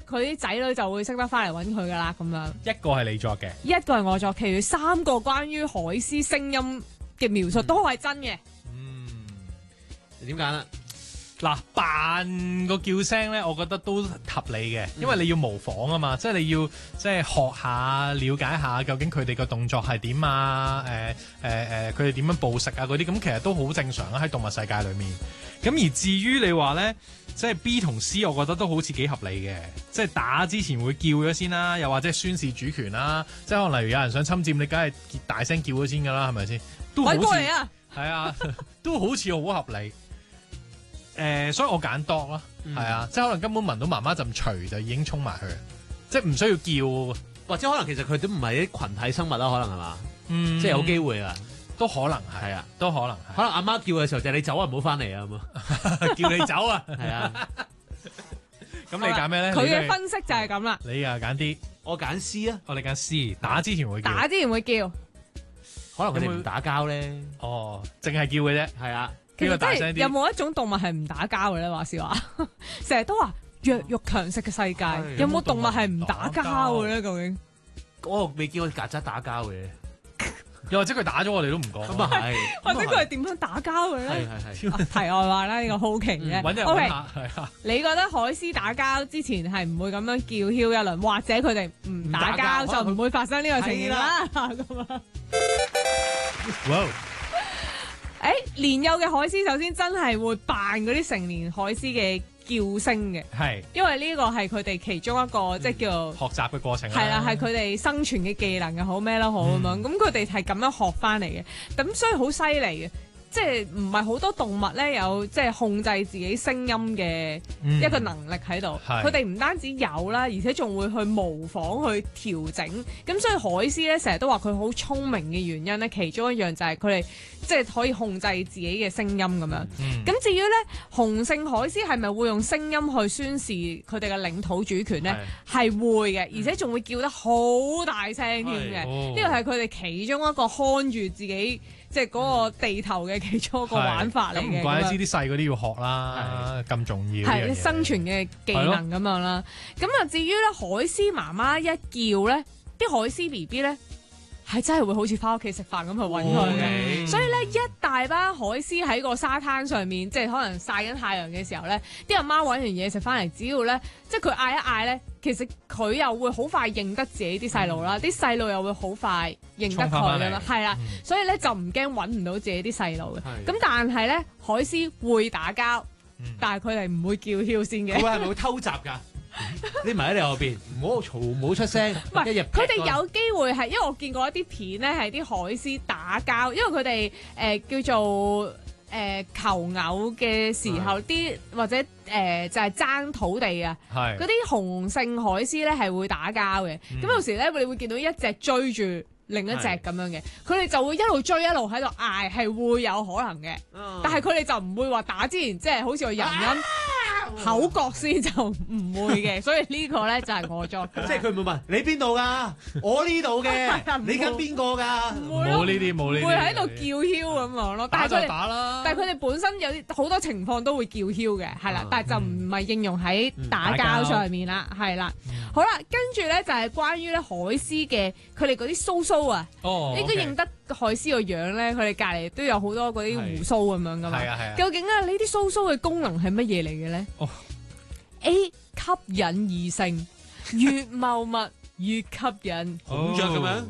佢啲仔女就會識得翻嚟揾佢噶啦，咁樣。 一個係你作嘅， 一個係我作，其餘3個關於海獅聲音嘅描述都係真嘅。 點解咧？ 嗱，扮個叫聲咧，我覺得都合理嘅，因為你要模仿啊嘛，即係你要即係學下、了解下究竟佢哋個動作係點啊，佢哋點樣捕食啊嗰啲，咁其實都好正常啊喺動物世界裏面。咁而至於你話咧，即係 B 同 C， 我覺得都好似幾合理嘅，即係打之前會叫咗先啦，又或者宣示主權啦，即係可能例如有人想侵佔你，梗係大聲叫咗先㗎啦，係咪先？都好似過嚟啊！ 係啊，都好似好合理。所以我揀 dog 啦，係啊，即係可能根本聞到媽媽陣除就已經衝埋去，即係唔需要叫， 或者可能其實佢都唔係啲群體生物啦，可能係嘛？即係有機會啊， 都可能係啊， 都可能係。 可能阿媽叫嘅時候就係你走啊，唔好翻嚟啊咁啊， 叫你走啊， 係啊。 咁你揀咩咧？ 佢嘅分析就係咁啦。 你啊揀 D， 我揀 C 啊。 我哋揀 C， 打之前會叫。 打之前會叫， 可能佢哋唔打交咧。 哦，淨係叫嘅啫。 係啊。 其實真係有冇一種動物係唔打交嘅咧？話是話，成日都話弱肉強食嘅世界，有冇動物係唔打交嘅咧？究竟我未見過曱甴打交嘅， 又或者佢打咗我哋都唔講。 咁啊係， 或者佢係點樣打交嘅咧？ 係。 題外話啦，呢個好奇嘅。 揾人揾下，係啊。 你覺得海獅打交之前係唔會咁樣叫囂一輪，或者佢哋唔打交就唔會發生呢個情形啦？咁啊！ 哇！ 年幼嘅海獅首先真係會扮嗰啲成年海獅嘅叫聲嘅， 係， 因為呢個係佢哋其中一個即係叫學習嘅過程。 係啦，係佢哋生存嘅技能又好咩都好咁樣，咁佢哋係咁樣學翻嚟嘅，咁所以好犀利嘅。即係唔係好多動物咧有即係控制自己聲音嘅一個能力喺度，佢哋唔單止有啦，而且仲會去模仿去調整。咁所以海獅咧成日都話佢好聰明嘅原因咧，其中一樣就係佢哋即係可以控制自己嘅聲音咁樣。咁至於咧雄性海獅係咪會用聲音去宣示佢哋嘅領土主權咧？係會嘅，而且仲會叫得好大聲添嘅。呢個係佢哋其中一個看住自己即係嗰個地頭嘅其中一個玩法嚟嘅。 咁唔怪得知啲細嗰啲要學啦，咁重要。 係生存嘅技能咁樣啦。咁啊，至於咧海獅媽媽一叫咧，啲海獅 BB 咧係真係會好似翻屋企食飯咁去揾佢嘅。所以咧一大班海獅喺個沙灘上面，即係可能曬緊太陽嘅時候咧，啲阿媽揾完嘢食翻嚟，只要咧即係佢嗌一嗌咧，其實佢又會好快認得自己啲細路啦，啲細路又會好快認得佢咁樣，係啦，所以咧就唔驚揾唔到自己啲細路嘅。咁但係咧海獅會打交，但係佢哋唔會叫囂先嘅。 佢係咪會偷襲㗎？匿埋喺你後邊，唔好嘈，唔好出聲。 唔係，佢哋有機會係，因為我見過一啲片咧，係啲海獅打交，因為佢哋叫做求偶嘅時候，啲或者就係爭土地啊，嗰啲雄性海獅咧係會打交嘅。咁有時咧，你會見到一隻追住另一隻咁樣嘅，佢哋就會一路追一路喺度嗌，係會有可能嘅。但係佢哋就唔會話打之前，即係好似個人咁。口角先就唔會嘅，所以呢個咧就係我作嘅。 即係佢唔會問你邊度㗎，我呢度嘅，你跟邊個㗎？ 冇呢啲，冇呢啲。 會喺度叫囂咁樣咯。 打就打啦。 但係佢哋本身有啲好多情況都會叫囂嘅，係啦。但係就唔係應用喺打交上面啦，係啦。好啦，跟住咧就係關於咧海獅嘅佢哋嗰啲鬚鬚啊，應該認得海獅個樣咧，佢哋隔離都有好多嗰啲鬍鬚咁樣噶嘛。究竟啊呢啲鬚鬚嘅功能係乜嘢嚟嘅咧？A 吸引異性，越茂密越吸引。 孔雀咁樣。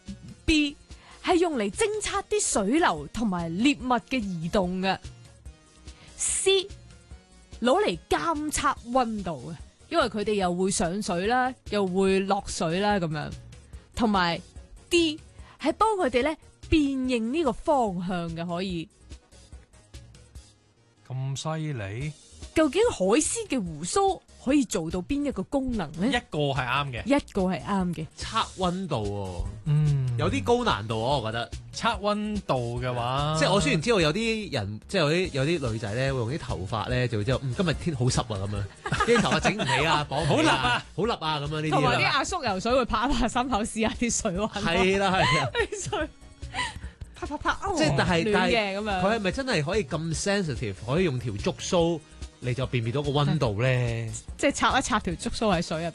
B 係用嚟偵測啲水流同埋獵物嘅移動嘅。C 攞嚟監測溫度嘅。因為佢哋又會上水啦，又會落水啦咁樣，同埋 D 係幫佢哋咧辨認呢個方向嘅，可以。 咁犀利？ 究竟海獅嘅鬍鬚可以做到邊一個功能咧？ 一個係啱嘅， 一個係啱嘅。 測溫度喎，有啲高難度啊，我覺得。 測溫度嘅話， 即係我雖然知道有啲人，即係有啲女仔咧會用啲頭髮咧，就會知道今日天好濕啊咁樣，啲頭髮整唔起啊，綁好笠啊，好笠啊咁樣呢啲。 同埋啲阿叔游水會拍一拍心口試下啲水溫。 係啦係啊， 啲水啪啪啪， 即係但係嘅咁樣。 佢係咪真係可以咁 sensitive，可以用條觸鬚嚟就辨別到個溫度咧？ 即係插一插條觸鬚喺水入邊。